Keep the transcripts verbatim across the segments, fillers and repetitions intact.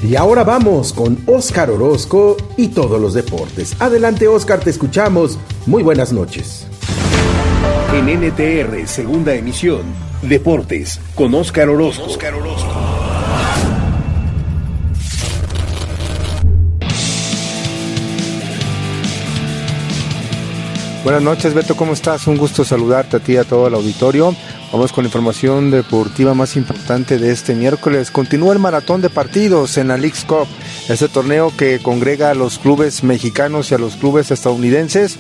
Y ahora vamos con Óscar Orozco y todos los deportes. Adelante, Óscar, te escuchamos. Muy buenas noches. En N T R, segunda emisión, Deportes, con Óscar Orozco. Óscar Orozco. Buenas noches, Beto, ¿cómo estás? Un gusto saludarte a ti y a todo el auditorio. Vamos con la información deportiva más importante de este miércoles. Continúa el maratón de partidos en la Leagues Cup, este torneo que congrega a los clubes mexicanos y a los clubes estadounidenses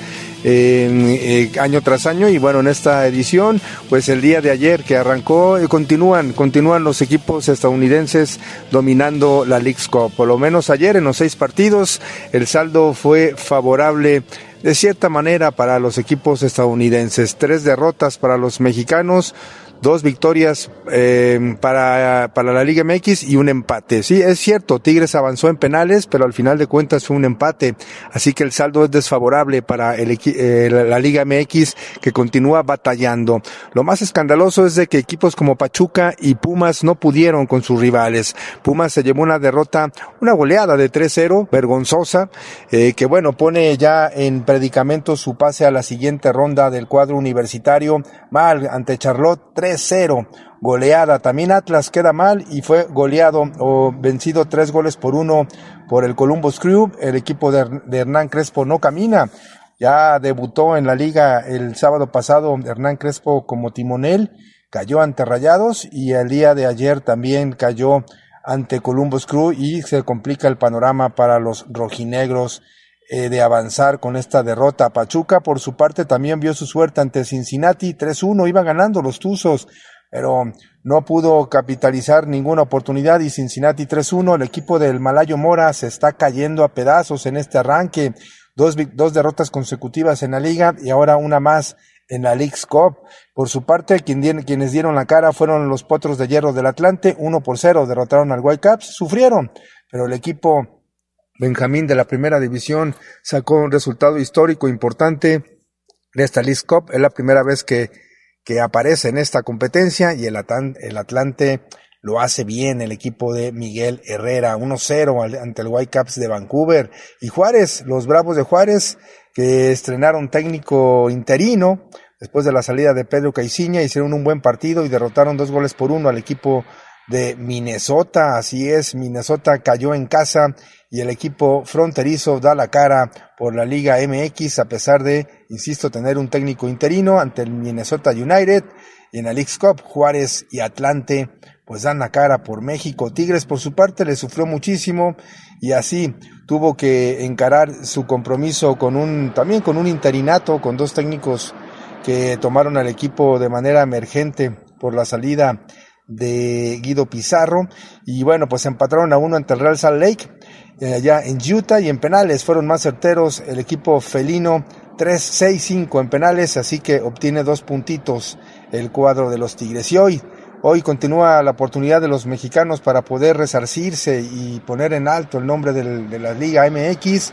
eh, eh, año tras año. Y bueno, en esta edición, pues el día de ayer que arrancó, eh, continúan, continúan los equipos estadounidenses dominando la Leagues Cup. Por lo menos ayer en los seis partidos, el saldo fue favorable de cierta manera para los equipos estadounidenses. Tres derrotas para los mexicanos, dos victorias eh, para, para la Liga M X y un empate. Sí, es cierto, Tigres avanzó en penales, pero al final de cuentas fue un empate, así que el saldo es desfavorable para el, eh, la Liga M X, que continúa batallando. Lo más escandaloso es de que equipos como Pachuca y Pumas no pudieron con sus rivales. Pumas se llevó una derrota, una goleada de tres cero, vergonzosa, eh, que bueno, pone ya en predicamento su pase a la siguiente ronda del cuadro universitario, mal ante Charlotte, tres cero, goleada. También Atlas queda mal y fue goleado o vencido tres goles por uno por el Columbus Crew. El equipo de, de Hernán Crespo no camina. Ya debutó en la liga el sábado pasado Hernán Crespo como timonel, cayó ante Rayados y el día de ayer también cayó ante Columbus Crew y se complica el panorama para los rojinegros Eh, de avanzar con esta derrota. Pachuca, por su parte, también vio su suerte ante Cincinnati, tres uno, iban ganando los Tuzos, pero no pudo capitalizar ninguna oportunidad y Cincinnati tres uno, el equipo del Malayo Mora se está cayendo a pedazos en este arranque, dos, dos derrotas consecutivas en la liga y ahora una más en la Leagues Cup. Por su parte, quien dien, quienes dieron la cara fueron los Potros de Hierro del Atlante, uno por cero, derrotaron al Whitecaps, sufrieron, pero el equipo Benjamín de la primera división sacó un resultado histórico importante de esta Leagues Cup. Es la primera vez que, que aparece en esta competencia y el, Atan, el Atlante lo hace bien, el equipo de Miguel Herrera, uno cero ante el Whitecaps de Vancouver. Y Juárez, los Bravos de Juárez, que estrenaron técnico interino después de la salida de Pedro Caiciña, hicieron un buen partido y derrotaron dos goles por uno al equipo de Minnesota. Así es, Minnesota cayó en casa y el equipo fronterizo da la cara por la Liga M X a pesar de, insisto, tener un técnico interino ante el Minnesota United. Y en la Leagues Cup, Juárez y Atlante pues dan la cara por México. Tigres por su parte le sufrió muchísimo y así tuvo que encarar su compromiso con un, también con un interinato, con dos técnicos que tomaron al equipo de manera emergente por la salida de Guido Pizarro, y bueno, pues empataron a uno ante el Real Salt Lake, eh, allá en Utah, y en penales fueron más certeros el equipo felino, tres seis cinco en penales, así que obtiene dos puntitos el cuadro de los Tigres. Y hoy, hoy continúa la oportunidad de los mexicanos para poder resarcirse y poner en alto el nombre del, de la Liga M X.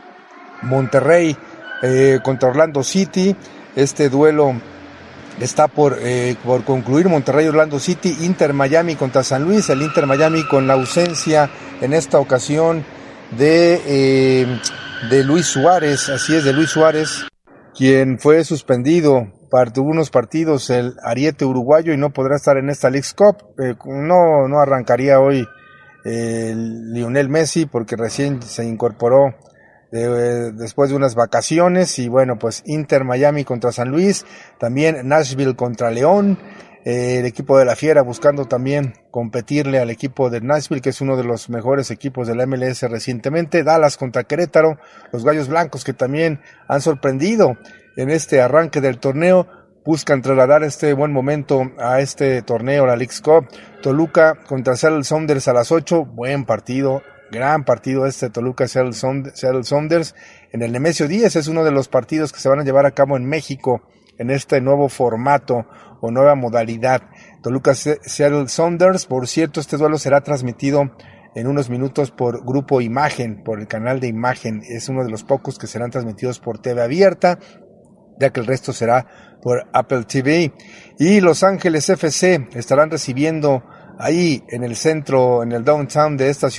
Monterrey eh, contra Orlando City, este duelo está por, eh, por concluir. Monterrey, Orlando City, Inter Miami contra San Luis, el Inter Miami con la ausencia en esta ocasión de, eh, de Luis Suárez, así es, de Luis Suárez, quien fue suspendido para unos partidos, el ariete uruguayo, y no podrá estar en esta Leagues Cup. Eh, no, no arrancaría hoy eh, Lionel Messi porque recién se incorporó De, después de unas vacaciones. Y bueno, pues Inter Miami contra San Luis, también Nashville contra León, eh, el equipo de la Fiera buscando también competirle al equipo de Nashville, que es uno de los mejores equipos de la M L S recientemente. Dallas contra Querétaro, los Gallos Blancos, que también han sorprendido en este arranque del torneo, buscan trasladar este buen momento a este torneo, la Leagues Cup. Toluca contra Seattle Sounders a las ocho, buen partido, gran partido este Toluca Seattle Sounders en el Nemesio diez. Es uno de los partidos que se van a llevar a cabo en México en este nuevo formato o nueva modalidad. Toluca Seattle Sounders, por cierto, este duelo será transmitido en unos minutos por Grupo Imagen, por el canal de Imagen. Es uno de los pocos que serán transmitidos por T V abierta, ya que el resto será por Apple T V. Y Los Ángeles F C estarán recibiendo ahí en el centro, en el downtown de esta ciudad,